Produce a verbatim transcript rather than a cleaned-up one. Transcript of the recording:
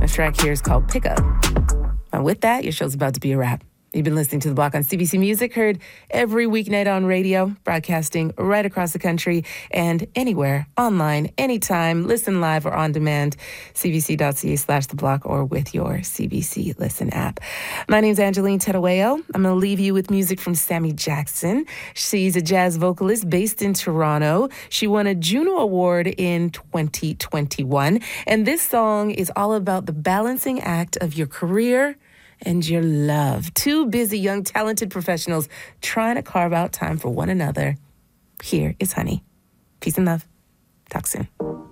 The track here is called Pickup. And with that, your show's about to be a wrap. You've been listening to The Block on C B C Music, heard every weeknight on radio, broadcasting right across the country and anywhere, online, anytime, listen live or on demand, cbc.ca slash The Block or with your C B C Listen app. My name's Angeline Terueo. I'm going to leave you with music from Sammy Jackson. She's a jazz vocalist based in Toronto. She won a Juno Award in twenty twenty-one. And this song is all about the balancing act of your career and your love. Two busy, young, talented professionals trying to carve out time for one another. Here is Honey. Peace and love. Talk soon.